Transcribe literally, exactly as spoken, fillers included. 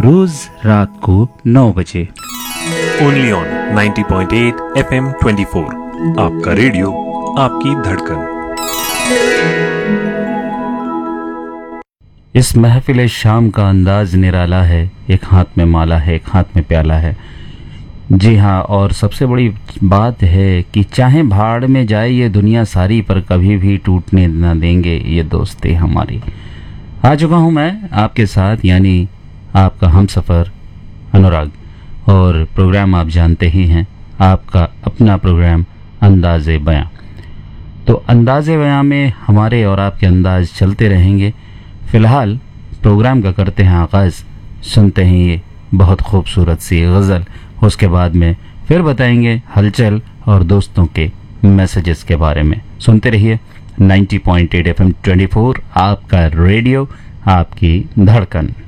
रोज रात को नौ बजे only on ninety point eight F M twenty four, आपका रेडियो, आपकी धड़कन। इस महफिल शाम का अंदाज निराला है, एक हाथ में माला है, एक हाथ में प्याला है। जी हाँ, और सबसे बड़ी बात है कि चाहे भाड़ में जाए ये दुनिया सारी, पर कभी भी टूटने न देंगे ये दोस्ती हमारी। आ चुका हूँ मैं आपके साथ, यानी आपका हमसफ़र अनुराग, और प्रोग्राम आप जानते ही हैं, आपका अपना प्रोग्राम अंदाज़े बयां। तो अंदाज़े बयां में हमारे और आपके अंदाज चलते रहेंगे। फ़िलहाल प्रोग्राम का करते हैं आगाज़, सुनते हैं ये बहुत खूबसूरत सी गज़ल। उसके बाद में फिर बताएंगे हलचल और दोस्तों के मैसेजेस के बारे में। सुनते रहिए ninety point eight F M twenty four, आपका रेडियो, आपकी धड़कन।